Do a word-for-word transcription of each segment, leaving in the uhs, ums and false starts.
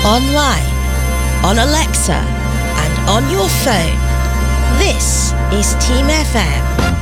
online, on Alexa, and on your phone. This is Team F M.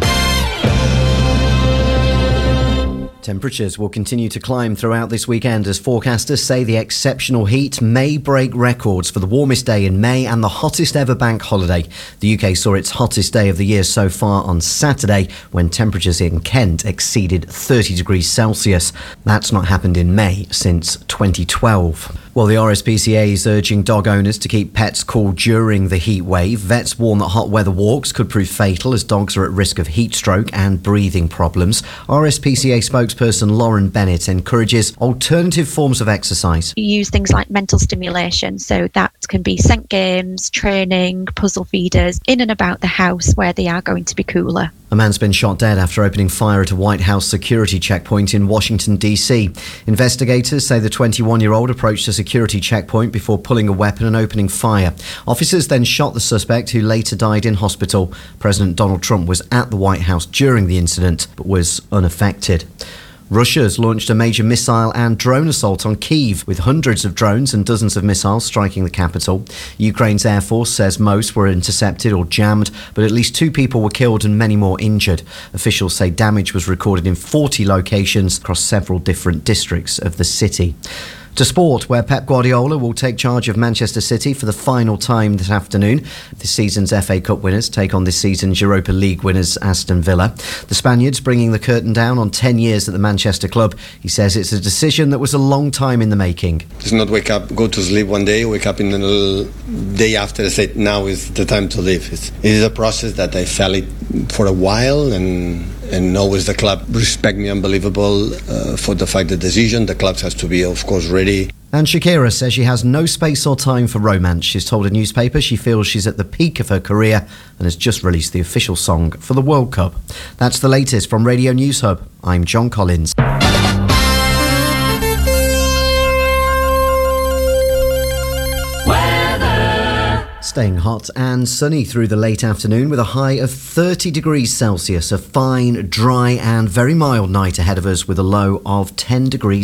Temperatures will continue to climb throughout this weekend as forecasters say the exceptional heat may break records for the warmest day in May and the hottest ever bank holiday. The U K saw its hottest day of the year so far on Saturday when temperatures in Kent exceeded thirty degrees Celsius. That's not happened in May since twenty twelve. Well, the R S P C A is urging dog owners to keep pets cool during the heat wave. Vets warn that hot weather walks could prove fatal as dogs are at risk of heat stroke and breathing problems. R S P C A spokesperson Lauren Bennett encourages alternative forms of exercise. You use things like mental stimulation, so that can be scent games, training, puzzle feeders, in and about the house where they are going to be cooler. A man's been shot dead after opening fire at a White House security checkpoint in Washington, D C. Investigators say the twenty-one-year-old approached a security checkpoint before pulling a weapon and opening fire. Officers then shot the suspect, who later died in hospital. President Donald Trump was at the White House during the incident, but was unaffected. Russia's launched a major missile and drone assault on Kyiv, with hundreds of drones and dozens of missiles striking the capital. Ukraine's Air Force says most were intercepted or jammed, but at least two people were killed and many more injured. Officials say damage was recorded in forty locations across several different districts of the city. To sport, where Pep Guardiola will take charge of Manchester City for the final time this afternoon. This season's F A Cup winners take on this season's Europa League winners Aston Villa. The Spaniards bringing the curtain down on ten years at the Manchester club. He says it's a decision that was a long time in the making. It's not wake up, go to sleep one day, wake up in the day after and say, now is the time to leave. It's, it is a process that I felt it for a while, and and always the club respect me unbelievable uh, for the fact the decision. The club has to be, of course, ready. And Shakira says she has no space or time for romance. She's told a newspaper she feels she's at the peak of her career and has just released the official song for the World Cup. That's the latest from Radio News Hub. I'm John Collins. Staying hot and sunny through the late afternoon with a high of thirty degrees Celsius. A fine, dry and very mild night ahead of us with a low of ten degrees